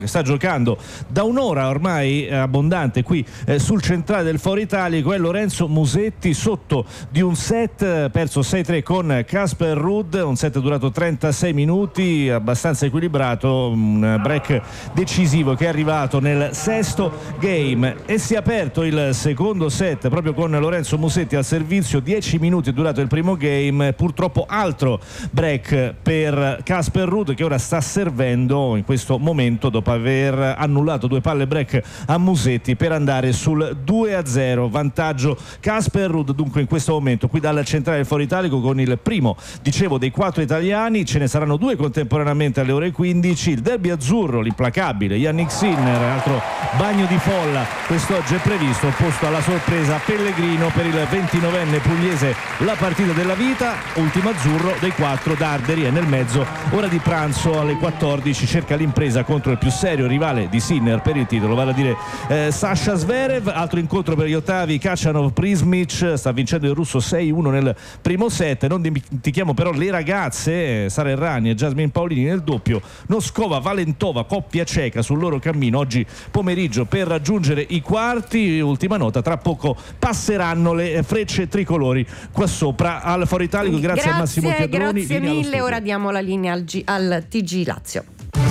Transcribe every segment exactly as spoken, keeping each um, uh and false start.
che sta giocando da un'ora ormai eh, abbondante qui eh, sul centrale del Foro Italico, è Lorenzo Musetti sotto di un set, eh, perso sei tre con Casper Ruud, un set durato trentasei minuti, abbastanza equilibrato, un break decisivo che è arrivato nel sesto game, e si è aperto il secondo set proprio con Lorenzo Musetti al servizio. Dieci minuti è durato il primo game, purtroppo altro break per Casper Ruud, che ora sta servendo in questo momento dopo aver annullato due palle break a Musetti per andare sul due a zero, vantaggio Casper Ruud dunque in questo momento qui dal centrale del Foro Italico con il primo, dicevo, dei quattro italiani. Ce ne saranno due contemporaneamente alle ore quindici, il derby azzurro, l'implacabile Yannick Sinner, altro bagno di folla quest'oggi è previsto, opposto alla sorpresa Pellegrino per il ventinovenne pugliese, la partita della vita. Ultimo azzurro dei quattro, Darderi, è nel mezzo, ora di pranzo alle quattordici, cerca l'impresa contro il più serio rivale di Sinner per il titolo, vale a dire eh, Sasha Zverev. Altro incontro per gli ottavi, Khachanov Prismic, sta vincendo il russo sei uno nel primo set. Non dimentichiamo però le ragazze, Sara Errani e Jasmine Paolini nel doppio, Noskova Valentova, coppia ceca sul loro cammino oggi pomeriggio per raggiungere i quarti. Ultima nota, tra poco passeranno le frecce tricolori qua sopra al Foro Italico. Grazie, grazie a Massimo Chiadroni. Grazie mille, ora diamo la linea al, G- al T G Lazio.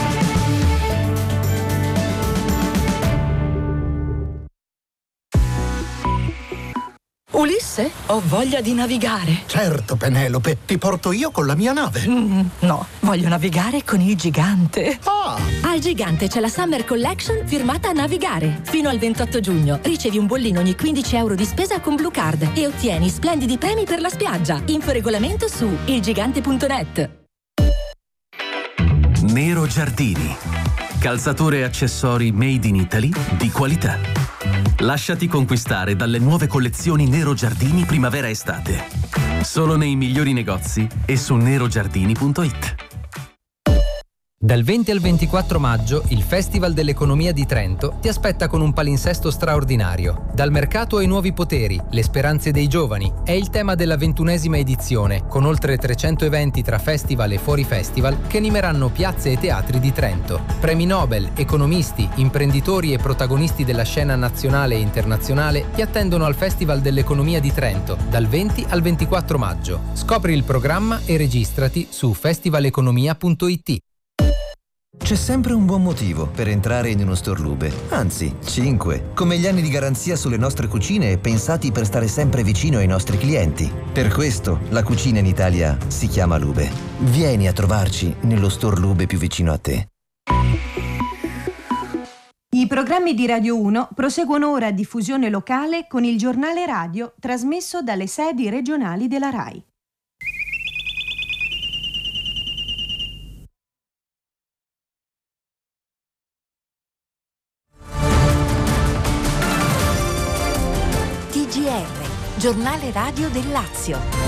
Ulisse, ho voglia di navigare. Certo, Penelope, ti porto io con la mia nave. Mm, no, voglio navigare con il Gigante. Ah! Al Gigante c'è la Summer Collection firmata Navigare. Fino al ventotto giugno ricevi un bollino ogni quindici euro di spesa con Blue Card e ottieni splendidi premi per la spiaggia. Info regolamento su ilgigante punto net. Nero Giardini, calzature e accessori made in Italy di qualità. Lasciati conquistare dalle nuove collezioni Nero Giardini primavera-estate. Solo nei migliori negozi e su nero giardini punto it. Dal venti al ventiquattro maggio il Festival dell'Economia di Trento ti aspetta con un palinsesto straordinario. Dal mercato ai nuovi poteri, le speranze dei giovani è il tema della ventunesima edizione, con oltre trecento eventi tra festival e fuori festival che animeranno piazze e teatri di Trento. Premi Nobel, economisti, imprenditori e protagonisti della scena nazionale e internazionale ti attendono al Festival dell'Economia di Trento dal venti al ventiquattro maggio. Scopri il programma e registrati su festival economia punto it. C'è sempre un buon motivo per entrare in uno store Lube, anzi cinque, come gli anni di garanzia sulle nostre cucine pensati per stare sempre vicino ai nostri clienti. Per questo la cucina in Italia si chiama Lube. Vieni a trovarci nello store Lube più vicino a te. I programmi di Radio uno proseguono ora a diffusione locale con il giornale radio trasmesso dalle sedi regionali della RAI. T G R, giornale radio del Lazio.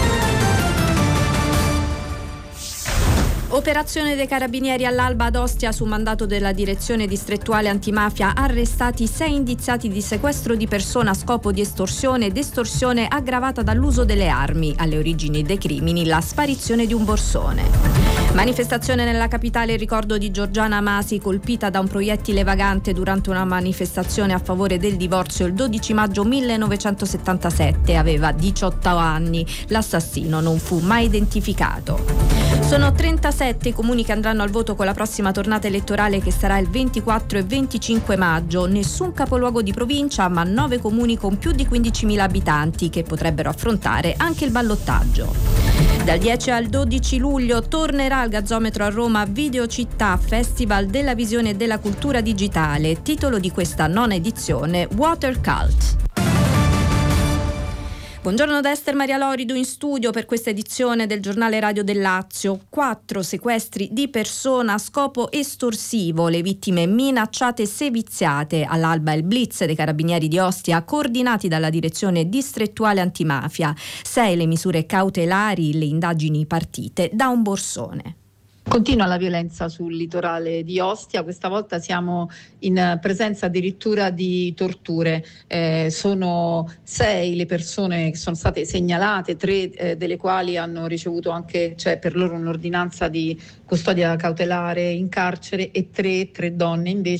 Operazione dei carabinieri all'alba ad Ostia su mandato della direzione distrettuale antimafia, arrestati sei indiziati di sequestro di persona a scopo di estorsione ed estorsione aggravata dall'uso delle armi. Alle origini dei crimini la sparizione di un borsone. Manifestazione nella capitale in ricordo di Giorgiana Masi, colpita da un proiettile vagante durante una manifestazione a favore del divorzio il dodici maggio millenovecentosettantasette. Aveva diciotto anni. L'assassino non fu mai identificato. Sono trentasette i comuni che andranno al voto con la prossima tornata elettorale, che sarà il ventiquattro e venticinque maggio. Nessun capoluogo di provincia, ma nove comuni con più di quindicimila abitanti che potrebbero affrontare anche il ballottaggio. Dal dieci al dodici luglio tornerà al Gazzometro a Roma Videocittà, Festival della visione e della cultura digitale. Titolo di questa nona edizione: Water Cult. Buongiorno da Ester Maria Lorido in studio per questa edizione del giornale radio del Lazio. Quattro sequestri di persona a scopo estorsivo, le vittime minacciate e seviziate. All'alba il blitz dei carabinieri di Ostia, coordinati dalla direzione distrettuale antimafia. Sei le misure cautelari, le indagini partite da un borsone. Continua la violenza sul litorale di Ostia, questa volta siamo in presenza addirittura di torture. Eh, sono sei le persone che sono state segnalate, tre eh, delle quali hanno ricevuto anche, cioè per loro un'ordinanza di custodia cautelare in carcere, e tre, tre donne invece